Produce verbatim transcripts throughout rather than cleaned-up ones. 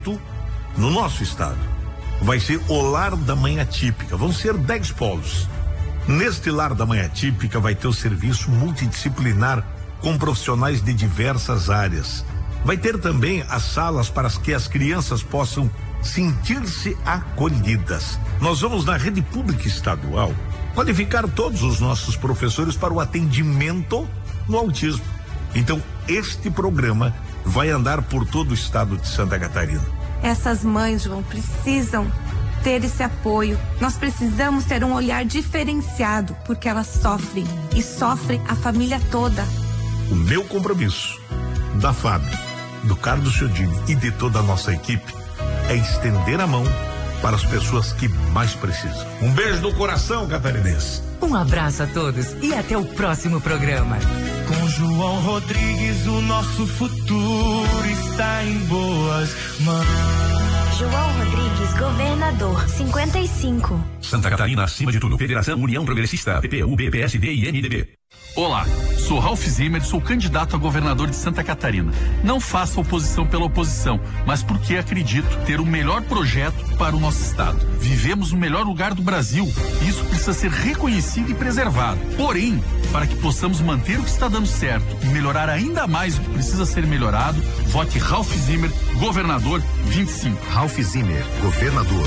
no nosso estado. Vai ser o Lar da Mãe Atípica. Vão ser dez polos. Neste Lar da Mãe Atípica vai ter o serviço multidisciplinar com profissionais de diversas áreas. Vai ter também as salas para que as crianças possam sentir-se acolhidas. Nós vamos, na rede pública estadual, qualificar todos os nossos professores para o atendimento no autismo. Então, este programa vai andar por todo o estado de Santa Catarina. Essas mães, João, precisam ter esse apoio. Nós precisamos ter um olhar diferenciado, porque elas sofrem e sofrem a família toda. O meu compromisso, da F A B, do Carlos Chiodini e de toda a nossa equipe, é estender a mão para as pessoas que mais precisam. Um beijo no coração, catarinense. Um abraço a todos e até o próximo programa. Com João Rodrigues, o nosso futuro está em boas mãos. João Rodrigues, governador, cinquenta e cinco. Santa Catarina acima de tudo. Federação União Progressista, P P U B, P S D e M D B. Olá, sou Ralph Zimmer, sou candidato a governador de Santa Catarina. Não faço oposição pela oposição, mas porque acredito ter o melhor projeto para o nosso estado. Vivemos no melhor lugar do Brasil. Isso precisa ser reconhecido e preservado. Porém, para que possamos manter o que está dando certo e melhorar ainda mais o que precisa ser melhorado, vote Ralph Zimmer, governador vinte e cinco. Ralph Zimmer, governador.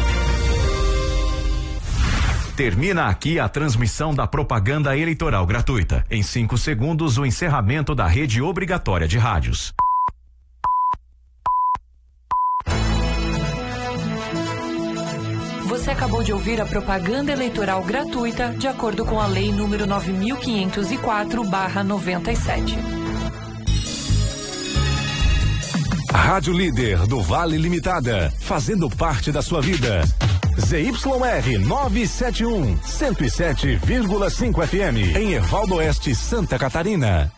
Termina aqui a transmissão da propaganda eleitoral gratuita. Em cinco segundos, o encerramento da rede obrigatória de rádios. Você acabou de ouvir a propaganda eleitoral gratuita de acordo com a lei número nove mil quinhentos e quatro barra noventa e sete. Rádio Líder do Vale Limitada, fazendo parte da sua vida. Z Y R novecentos e setenta e um, cento e sete vírgula cinco F M, em Ervaldo Oeste, Santa Catarina.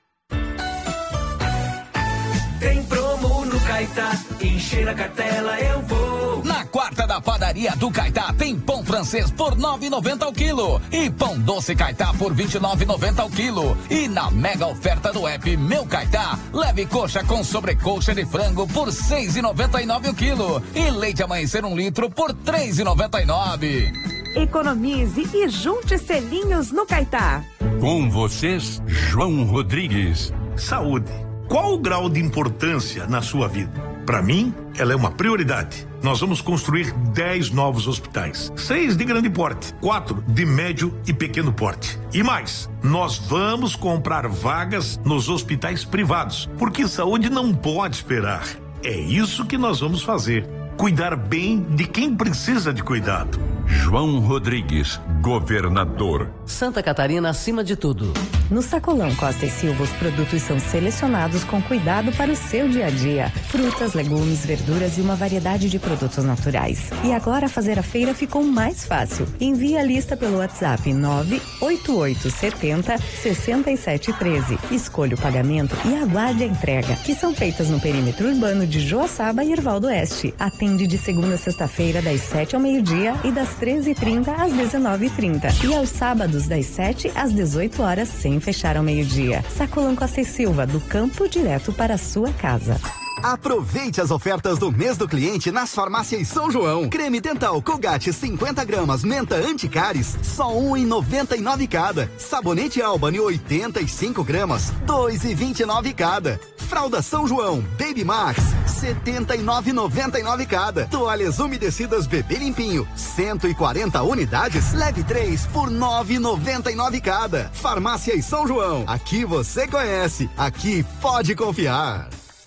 Tem promo no Caetá, encher a cartela eu vou. Na quarta da padaria do Caetá tem pão francês por nove e noventa ao quilo e pão doce Caetá por vinte e nove e noventa ao quilo. E na mega oferta do app Meu Caetá, leve coxa com sobrecoxa de frango por seis e noventa e nove o quilo e leite amanhecer um litro por três e noventa e nove. Economize e junte selinhos no Caetá. Com vocês, João Rodrigues. Saúde. Qual o grau de importância na sua vida? Para mim, ela é uma prioridade. Nós vamos construir dez novos hospitais, seis de grande porte, quatro de médio e pequeno porte. E mais, nós vamos comprar vagas nos hospitais privados, porque saúde não pode esperar. É isso que nós vamos fazer. Cuidar bem de quem precisa de cuidado. João Rodrigues, governador. Santa Catarina acima de tudo. No Sacolão Costa e Silva, os produtos são selecionados com cuidado para o seu dia a dia. Frutas, legumes, verduras e uma variedade de produtos naturais. E agora fazer a feira ficou mais fácil. Envie a lista pelo WhatsApp nove oito oito sete zero seis sete um três. Escolha o pagamento e aguarde a entrega, que são feitas no perímetro urbano de Joaçaba e Ervaldo Oeste. Atende de segunda a sexta-feira, das sete ao meio-dia e das treze e trinta às dezenove e trinta. E aos sábados, das sete às dezoito horas, sem fechar ao meio-dia. Sacolão Costa e Silva, do campo direto para a sua casa. Aproveite as ofertas do mês do cliente nas farmácias São João. Creme dental Colgate cinquenta gramas, menta anticáries, só um e noventa e nove cada. Sabonete Albany oitenta e cinco gramas, dois e vinte e nove cada. Fralda São João Baby Max, setenta e nove e noventa e nove cada. Toalhas umedecidas Bebê Limpinho, cento e quarenta unidades, leve três por nove e noventa e nove cada. Farmácias São João, aqui você conhece, aqui pode confiar.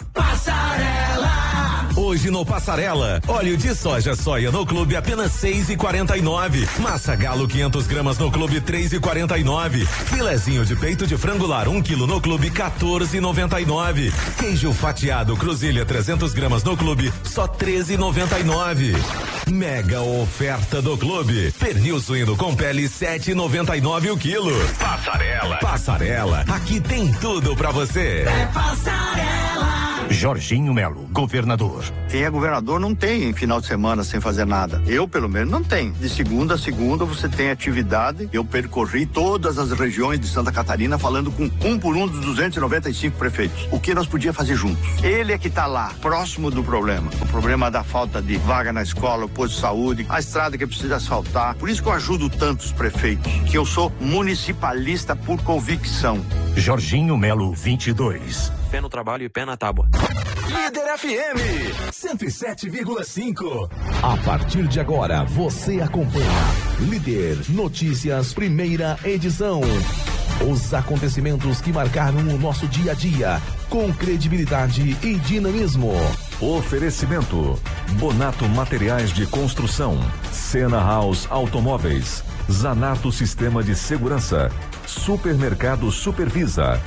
Passarela! Hoje no Passarela, óleo de soja soia no clube apenas seis e quarenta e nove. Massa galo quinhentas gramas no clube três e quarenta e nove. Filezinho de peito de frango lar um quilo no clube quatorze e noventa e nove. Queijo fatiado Cruzilha trezentas gramas no clube só treze e noventa e nove. Mega oferta do clube. Pernil suíno com pele sete e noventa e nove o quilo. Passarela. Passarela. Aqui tem tudo pra você. É Passarela. Jorginho Melo, governador. Quem é governador não tem final de semana sem fazer nada. Eu, pelo menos, não tenho. De segunda a segunda você tem atividade. Eu percorri todas as regiões de Santa Catarina falando com um por um dos duzentos e noventa e cinco prefeitos. O que nós podíamos fazer juntos? Ele é que está lá, próximo do problema. O problema da falta de vaga na escola, o posto de saúde, a estrada que precisa asfaltar. Por isso que eu ajudo tantos prefeitos, que eu sou municipalista por convicção. Jorginho Melo, vinte e dois. Pé no trabalho e pé na tábua. Líder F M cento e sete vírgula cinco. A partir de agora, você acompanha Líder Notícias, primeira edição. Os acontecimentos que marcaram o nosso dia a dia, com credibilidade e dinamismo. Oferecimento: Bonato Materiais de Construção, Sena House Automóveis, Zanato Sistema de Segurança, Supermercado Supervisa.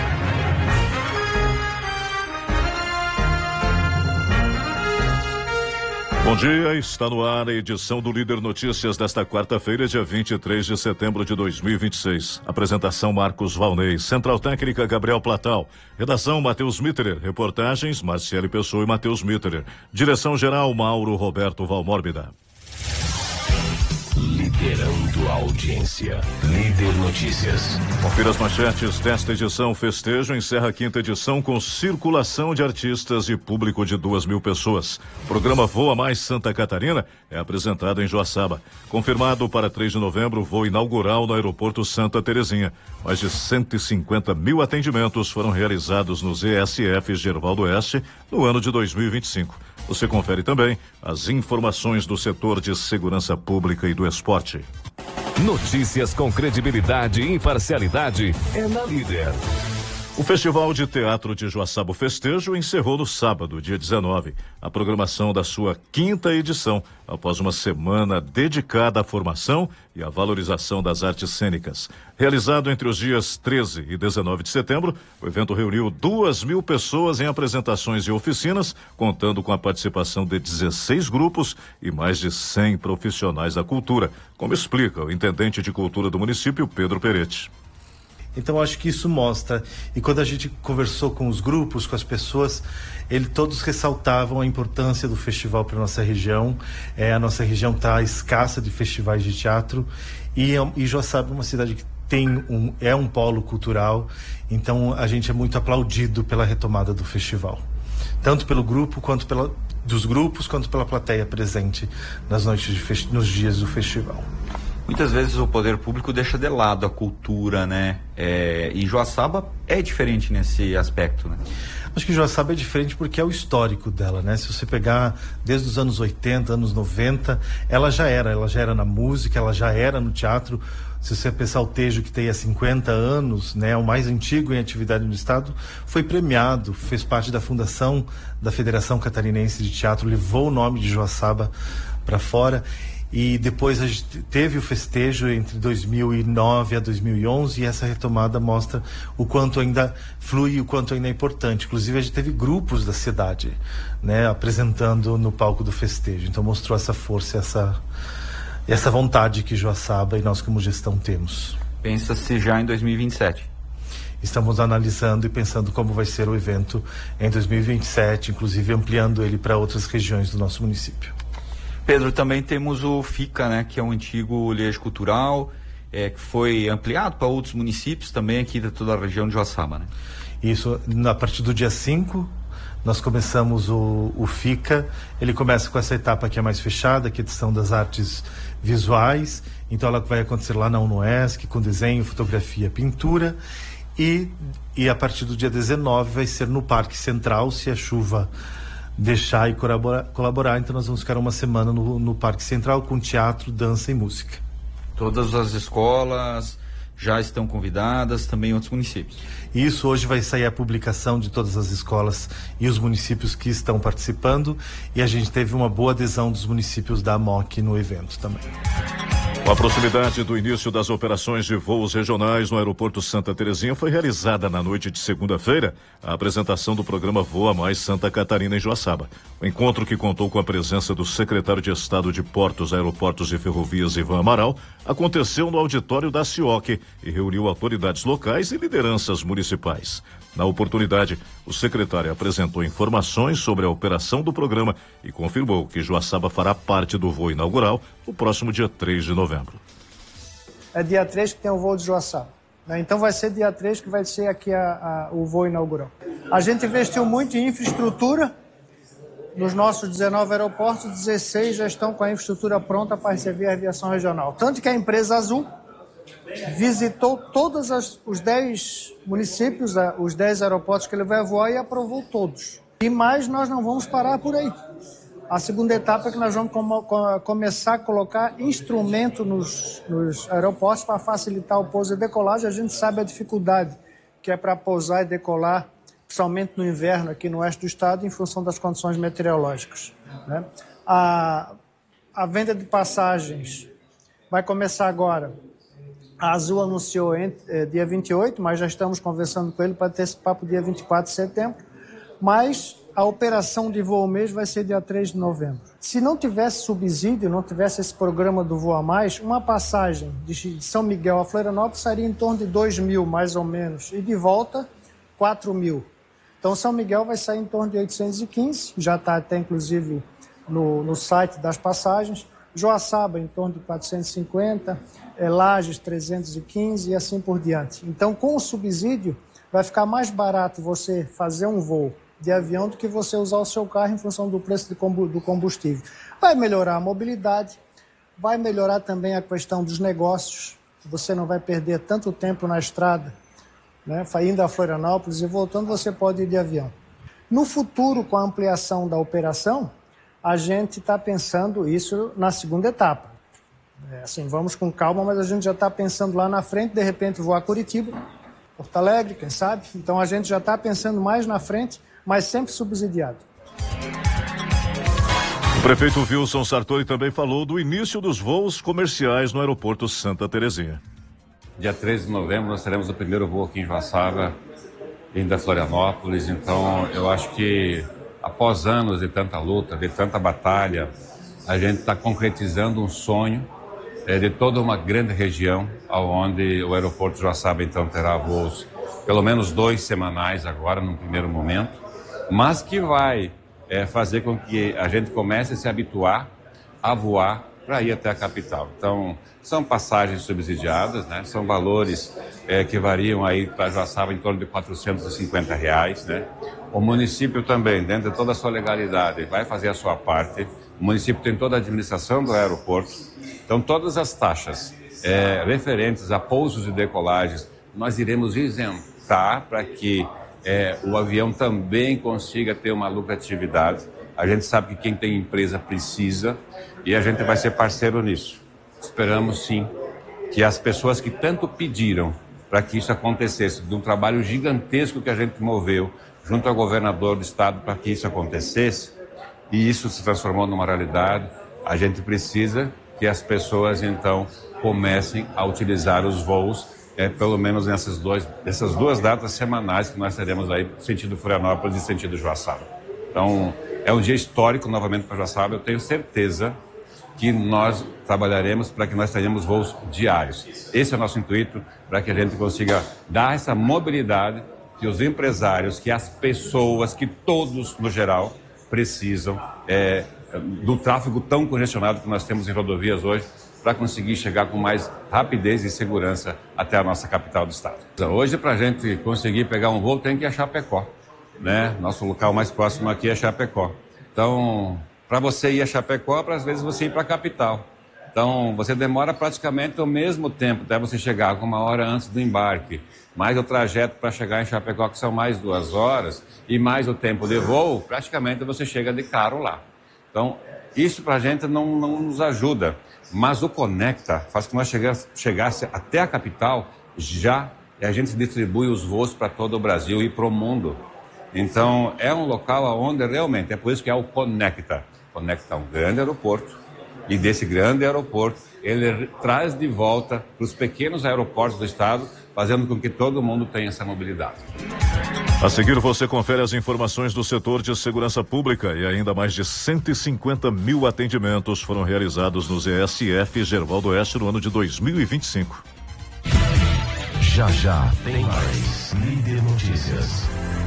Bom dia, está no ar a edição do Líder Notícias desta quarta-feira, dia vinte e três de setembro de dois mil e vinte e seis. Apresentação: Marcos Valnei, Central Técnica Gabriel Platal, redação Matheus Mitterer, reportagens Marciele Pessoa e Matheus Mitterer, direção geral Mauro Roberto Valmórbida. Liderando a audiência. Líder Notícias. Confira as manchetes desta edição. Festejo encerra a quinta edição com circulação de artistas e público de duas mil pessoas. Programa Voa Mais Santa Catarina é apresentado em Joaçaba. Confirmado para três de novembro, voo inaugural no aeroporto Santa Terezinha. Mais de cento e cinquenta mil atendimentos foram realizados nos E S F Gervaldo Oeste no ano de dois mil e vinte e cinco. Você confere também as informações do setor de segurança pública e do esporte. Notícias com credibilidade e imparcialidade é na Líder. O Festival de Teatro de Joaçaba Festejo encerrou no sábado, dia dezenove, a programação da sua quinta edição, após uma semana dedicada à formação e à valorização das artes cênicas. Realizado entre os dias treze e dezenove de setembro, o evento reuniu duas mil pessoas em apresentações e oficinas, contando com a participação de dezesseis grupos e mais de cem profissionais da cultura, como explica o intendente de cultura do município, Pedro Peretti. Então acho que isso mostra, e quando a gente conversou com os grupos, com as pessoas, eles todos ressaltavam a importância do festival para a nossa região. É, a nossa região está escassa de festivais de teatro e, e Joaçaba é uma cidade que tem um, é um polo cultural, então a gente é muito aplaudido pela retomada do festival, tanto pelo grupo quanto pela, dos grupos quanto pela plateia presente nas noites de festi- nos dias do festival. Muitas vezes o poder público deixa de lado a cultura, né? É, e Joaçaba é diferente nesse aspecto, né? Acho que Joaçaba é diferente porque é o histórico dela, né? Se você pegar desde os anos oitenta, anos noventa, ela já era, ela já era na música, ela já era no teatro. Se você pensar o Tejo, que tem há cinquenta anos, né, o mais antigo em atividade no estado, foi premiado, fez parte da fundação da Federação Catarinense de Teatro, levou o nome de Joaçaba para fora. E depois a gente teve o festejo entre dois mil e nove a dois mil e onze, e essa retomada mostra o quanto ainda flui e o quanto ainda é importante. Inclusive a gente teve grupos da cidade, né, apresentando no palco do festejo. Então mostrou essa força, essa, essa vontade que Joaçaba e nós como gestão temos. Pensa-se já em dois mil e vinte e sete. Estamos analisando e pensando como vai ser o evento em dois mil e vinte e sete, inclusive ampliando ele para outras regiões do nosso município. Pedro, também temos o FICA, né, que é um antigo Liege Cultural, é, que foi ampliado para outros municípios também aqui de toda a região de Joaçaba, né? Isso, a partir do dia cinco, nós começamos o, o FICA. Ele começa com essa etapa que é mais fechada, que é a edição das artes visuais. Então ela vai acontecer lá na UNOESC, com desenho, fotografia, pintura. E, e a partir do dia dezenove vai ser no Parque Central, se a chuva deixar e colaborar, colaborar. Então nós vamos ficar uma semana no, no Parque Central com teatro, dança e música. Todas as escolas já estão convidadas, também outros municípios. Isso, hoje vai sair a publicação de todas as escolas e os municípios que estão participando, e a gente teve uma boa adesão dos municípios da A M O C no evento também. Com a proximidade do início das operações de voos regionais no aeroporto Santa Terezinha, foi realizada na noite de segunda-feira a apresentação do programa Voa Mais Santa Catarina em Joaçaba. O encontro, que contou com a presença do secretário de Estado de Portos, Aeroportos e Ferrovias, Ivan Amaral, aconteceu no auditório da CIOC e reuniu autoridades locais e lideranças municipais. Na oportunidade, o secretário apresentou informações sobre a operação do programa e confirmou que Joaçaba fará parte do voo inaugural no próximo dia três de novembro. É dia três que tem o voo de Joaçaba, né? Então vai ser dia três que vai ser aqui a, a, o voo inaugural. A gente investiu muito em infraestrutura. Nos nossos dezenove aeroportos, dezesseis já estão com a infraestrutura pronta para receber a aviação regional. Tanto que a empresa Azul visitou todos as, os dez municípios, os dez aeroportos que ele vai voar e aprovou todos. E mais, nós não vamos parar por aí. A segunda etapa é que nós vamos com, com, começar a colocar instrumento nos, nos aeroportos para facilitar o pouso e decolagem. A gente sabe a dificuldade que é para pousar e decolar, principalmente no inverno aqui no oeste do estado, em função das condições meteorológicas, né? A, a venda de passagens vai começar agora. A Azul anunciou é, dia vinte e oito, mas já estamos conversando com ele para antecipar para o dia vinte e quatro de setembro. Mas a operação de voo mesmo vai ser dia três de novembro. Se não tivesse subsídio, não tivesse esse programa do Voa Mais, uma passagem de São Miguel a Florianópolis seria em torno de dois mil, mais ou menos, e de volta, quatro mil. Então, São Miguel vai sair em torno de oitocentos e quinze, já está até inclusive no, no site das passagens. Joaçaba em torno de quatrocentos e cinquenta, é, Lages trezentos e quinze e assim por diante. Então, com o subsídio, vai ficar mais barato você fazer um voo de avião do que você usar o seu carro em função do preço do combustível. Vai melhorar a mobilidade, vai melhorar também a questão dos negócios, você não vai perder tanto tempo na estrada, né, indo a Florianópolis e voltando, você pode ir de avião. No futuro, com a ampliação da operação, a gente está pensando isso na segunda etapa. É, assim, vamos com calma, mas a gente já está pensando lá na frente, de repente voar Curitiba, Porto Alegre, quem sabe? Então a gente já está pensando mais na frente, mas sempre subsidiado. O prefeito Wilson Sartori também falou do início dos voos comerciais no aeroporto Santa Terezinha. Dia três de novembro nós teremos o primeiro voo aqui em Joaçaba, indo a Florianópolis. Então eu acho que após anos de tanta luta, de tanta batalha, a gente está concretizando um sonho é, de toda uma grande região, onde o aeroporto de Joaçaba então terá voos, pelo menos dois semanais agora, num primeiro momento, mas que vai é, fazer com que a gente comece a se habituar a voar para ir até a capital. Então, são passagens subsidiadas, né? São valores é, que variam aí para Joaçaba em torno de quatrocentos e cinquenta reais, né? O município também, dentro de toda a sua legalidade, vai fazer a sua parte. O município tem toda a administração do aeroporto. Então, todas as taxas é, referentes a pousos e decolagens, nós iremos isentar para que é, o avião também consiga ter uma lucratividade. A gente sabe que quem tem empresa precisa e a gente vai ser parceiro nisso. Esperamos, sim, que as pessoas que tanto pediram para que isso acontecesse, de um trabalho gigantesco que a gente moveu junto ao governador do estado para que isso acontecesse, e isso se transformou numa realidade, a gente precisa que as pessoas, então, comecem a utilizar os voos, é, pelo menos nessas, dois, nessas duas datas semanais que nós teremos aí, sentido Florianópolis e sentido Joaçaba. Então, é um dia histórico novamente para Joaçaba. Eu tenho certeza que nós trabalharemos para que nós tenhamos voos diários. Esse é o nosso intuito, para que a gente consiga dar essa mobilidade que os empresários, que as pessoas, que todos, no geral, precisam é, do tráfego tão congestionado que nós temos em rodovias hoje, para conseguir chegar com mais rapidez e segurança até a nossa capital do estado. Hoje, para a gente conseguir pegar um voo, tem que ir a Chapecó, né? Nosso local mais próximo aqui é Chapecó. Então, para você ir a Chapecó, às vezes você ir para a capital. Então, você demora praticamente o mesmo tempo até você chegar, com uma hora antes do embarque. Mais o trajeto para chegar em Chapecó, que são mais duas horas, e mais o tempo de voo, praticamente você chega de carro lá. Então, isso para a gente não, não nos ajuda. Mas o Conecta faz com que nós chegasse, chegasse até a capital já, e a gente distribui os voos para todo o Brasil e para o mundo. Então, é um local onde realmente, é por isso que é o Conecta. Conecta é um grande aeroporto, e desse grande aeroporto, ele traz de volta para os pequenos aeroportos do estado, fazendo com que todo mundo tenha essa mobilidade. A seguir, você confere as informações do setor de segurança pública e ainda mais de cento e cinquenta mil atendimentos foram realizados no Z S F Gerval do Oeste no ano de dois mil e vinte e cinco. Já já tem mais Líder Notícias.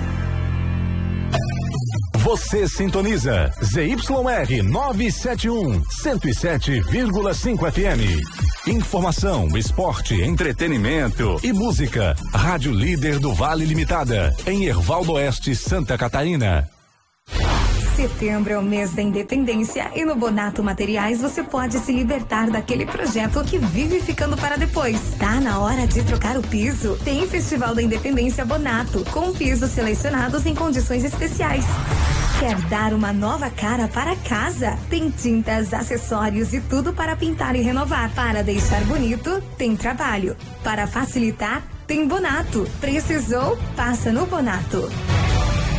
Você sintoniza Z Y R novecentos e setenta e um, cento e sete vírgula cinco F M. Informação, esporte, entretenimento e música. Rádio Líder do Vale Limitada, em Erval do Oeste, Santa Catarina. Setembro é o mês da independência e no Bonato Materiais você pode se libertar daquele projeto que vive ficando para depois. Tá na hora de trocar o piso? Tem Festival da Independência Bonato, com pisos selecionados em condições especiais. Quer dar uma nova cara para casa? Tem tintas, acessórios e tudo para pintar e renovar. Para deixar bonito, tem trabalho. Para facilitar, tem Bonato. Precisou? Passa no Bonato.